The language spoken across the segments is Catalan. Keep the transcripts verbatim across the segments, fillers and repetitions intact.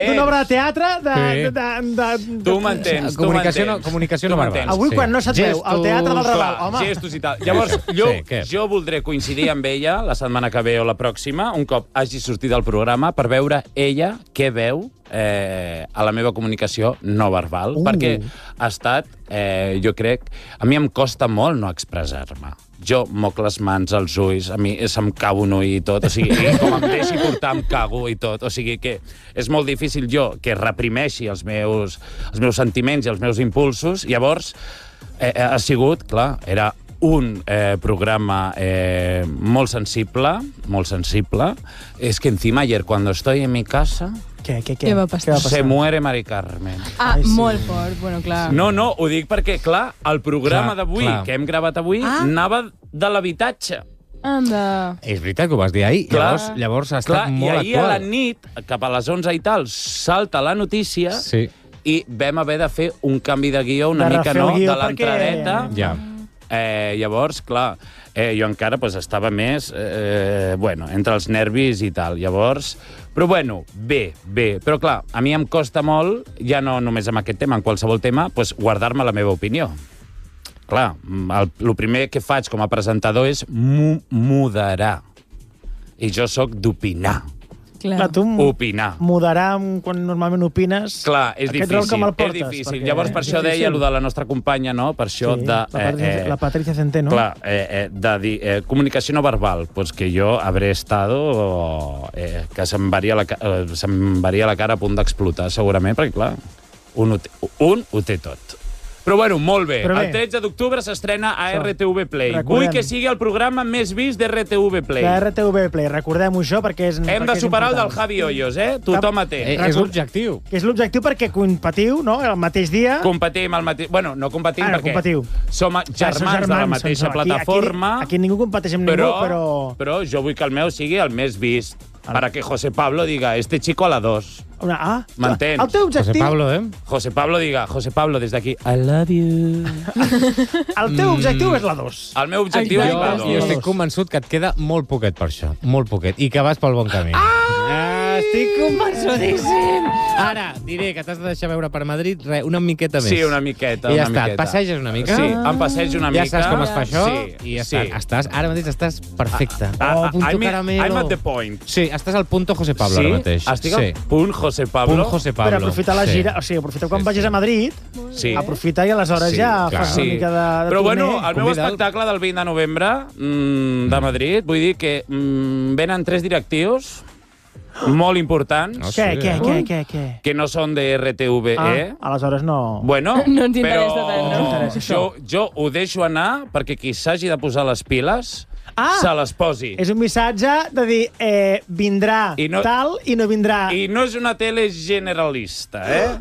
d'una obra de teatre de... Sí. de, de, de Tu m'entens, tu Comunicació no, m'entens. comunicació Tu no m'entens. verbal. Avui, sí. quan no se't veu, al Teatre del Raval, Clar, home. gestos i tal. Llavors, jo, Sí, què? jo voldré coincidir amb ella la setmana que ve o la pròxima, un cop hagi sortit del programa, per veure ella què veu eh, a la meva comunicació no verbal, Uh. perquè ha estat, eh, jo crec, a mi em costa molt no expressar-me. Jo moc les mans, els ulls, a mi se'm cau un ull i tot, o sigui, i com em deixi portar em cago i tot, o sigui que és molt difícil jo que reprimeixi els meus, els meus sentiments i els meus impulsos, llavors eh, ha sigut, clar, era un eh, programa eh, molt sensible, molt sensible. Es que encima ayer cuando estoy en mi casa Què, què, què? Què va passar? se muere Mari Carmen. Ah, Ai, sí. molt fort, bueno, clar. No, no, ho dic perquè, clar, el programa Clar, d'avui, clar. que hem gravat avui, Ah. anava de l'habitatge. Anda. És veritat que ho vas dir ahir. Clar. Llavors, llavors ha estat Clar, molt i ahir actual. a la nit, cap a les onze i tal, salta la notícia Sí. i vam haver de fer un canvi de guió una De mica, refer el no?, guió de l'entradeta. perquè- Ja. Eh, llavors, clar, eh, jo encara pues, estava més, eh, bueno, entre els nervis i tal. Llavors, però bueno, bé, bé. Però clar, a mi em costa molt, ja no només amb aquest tema, en qualsevol tema, pues, guardar-me la meva opinió. Clar, el, el primer que faig com a presentador és mu moderar. I jo sóc d'opinar. Clar. Clar, tu m- Opinar. moderar amb- quan normalment opines... Clar, és aquest rol difícil, com el és portes, difícil. perquè Llavors, per és això deia difícil. allò de la nostra companya, no? Per això Sí, de... la Patricia, la Patricia Centeno. Clar, eh, eh, de dir, eh, comunicació no verbal, pues que jo habré estado eh, que se'm varia, la, ca- eh, se'm varia la cara a punt d'explotar, segurament, perquè, clar, un ho té, un ho té tot. Però, bueno, molt bé. Però bé. El tretze d'octubre s'estrena a Això. R T V Play. Recordem. Vull que sigui el programa més vist de R T V Play. De R T V Play, recordem-ho això perquè és... Hem perquè de és superar el del important. Javi Hoyos, eh? Tothom a té. Eh, és l'objectiu. Que és l'objectiu perquè competiu, no?, el mateix dia... Competim al mateix... Bueno, no competim Ah, no, perquè competiu. som Clar, germans, som de la som- mateixa som- aquí- plataforma, Aquí, aquí ningú competeix amb però, ningú, però... però jo vull que el meu sigui el més vist, para que José Pablo diga, este chico a la dos. Una, ah, M'entens? El teu José objectiu, Pablo, eh? José Pablo diga, José Pablo, des d'aquí, I love you. el teu objectiu és la dos. El meu objectiu Exacte. és la Jo, dos. jo estic convençut que et queda molt poquet per això. Molt poquet. I que vas pel bon camí. Ah, estic convençudíssim! Ara, diré que t'has de deixar veure per Madrid re, una miqueta més. Sí, una miqueta, I ja una està, miqueta. et passeges una mica? Sí, em passeig una Ja mica. saps com es fa això? Sí, I ja sí. està. Estàs, ara mateix estàs perfecte. Ah, oh, ah, punto I'm, caramelo. I'm at the point. Sí, estàs al punto José Pablo sí? ara mateix. Estic sí. al punt José Pablo. Punt José Pablo. Per aprofitar la Sí. gira, o sigui, aprofita quan Sí, vagis sí. a Madrid, Sí. aprofita i aleshores Sí, ja clar. fas una Sí. mica de, de Però turner. bueno, el meu Convida'l. espectacle del vint de novembre mm, de Madrid, vull dir que mm, venen tres directius molt importants, No Què, sé, què, eh? què, què, què? que no són de R T V E. Ah, aleshores no... Bueno, No ens però interessa tant, no? No ens interessa jo, això. jo ho deixo anar perquè qui s'hagi de posar les piles Ah! se les posi. És un missatge de dir, eh, vindrà I no- tal i no vindrà... I no és una tele generalista, eh?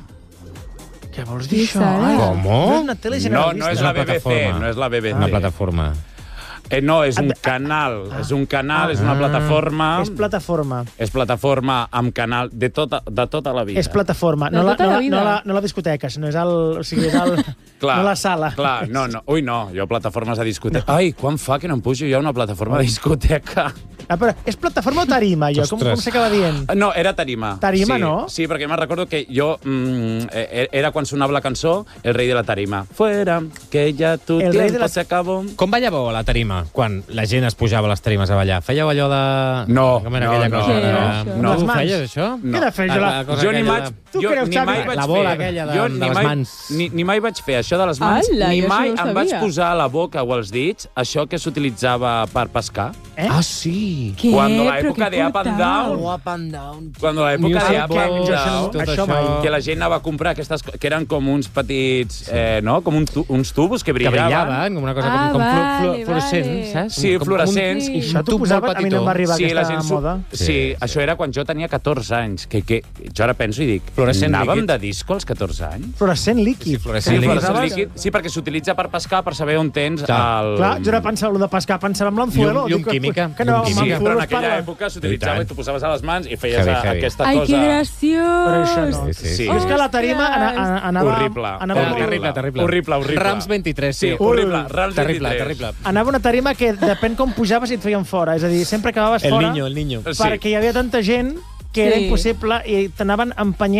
Què vols dir, Sí, això? Sara. Ai, Com? No és una tele No, generalista. no és Una la B B C, plataforma. no és la B B C. Una plataforma. Eh, no, és un canal, és un canal, és una plataforma... És plataforma. És plataforma amb canal de tota, de tota la vida. És plataforma. De No la, tota no, la la, vida. no, la, no la discoteca, sinó és el... O sigui, és el... Clar, no la sala. Clar, no, no. Ui, no, jo plataformes de discoteca. No. Ai, quan fa que no em pujo jo a una plataforma de discoteca? Ah, però és plataforma o tarima, jo? Com, Ostres. com s'acaba dient? No, era tarima. Tarima, sí, no? Sí, perquè me'n recordo que jo... Mm, eh, era quan sonava la cançó El rei de la tarima. Fuera, que ja tu El rei de tiempo la- se acabó. Com ballàveu a la tarima, quan la gent es pujava a les tarimes a ballar? Fèieu allò de... No, Com era no, aquella no, cosa? no, de- no. no. Les Tu mans. feies, això? Què he de fer, jo? La... cosa Jo ni aquella maig, de- Tu jo creus, ni Xavi? mai vaig La bola fer... aquella de- jo de ni les mai, mans. Ni, ni mai vaig fer això de les mans, Ala, ni jo això mai no ho em vaig sabia. posar a la boca o als dits això que s'utilitzava per pescar. Eh? Ah, sí. Què? Cuando la Però època què de Up and portava? Down, Up and down. Cuando la època Music de Up and box, Down, tot això això. mai. que la gent anava a comprar aquestes co- que eren com uns petits, eh, no? Com un tu, uns tubos que Que brillaven. brillaven, com una cosa Ah, com, com flu, flu, vale, fluorescent, vale. saps? Sí, Com- fluorescents. Com I un, això un t'ho tub posava... molt A mi no em va arribar Sí, la aquesta gent s'ho- moda. Sí, Sí, això era quan jo tenia catorze anys. Que, que, jo ara penso i dic, Fluorescent anàvem líquid. de disco als catorze anys? Fluorescent Sí, líquid. fluorescent Sí, líquid. fluorescent posaves- líquid. Sí, perquè s'utilitza per pescar, per saber on tens Clar. el... Clar, jo ara pensava, allò de pescar, pensava en l'anzuelo. Llum- llum Dic que- química, Que no, llum amb Sí, química. però en l'anzuelo es aquella parla. època I s'utilitzava tant. i tu posaves a les mans i feies Heavy, a- heavy. aquesta Ai, cosa... que graciós! Però això no. Sí, sí, Sí. Però és que la tarima ana- ana- anava... Horrible. Anava, Horrible. Terrible, terrible. Horrible, horrible. Rams vint-i-tres, sí. Sí, horrible. Rams Terrible, vint-i-tres. terrible. anava una tarima que depèn com pujaves i et feien fora. És a dir, sempre acabaves El fora niño, el niño. Sí. perquè hi havia tanta gent que era Sí. impossible i t'anaven empenyent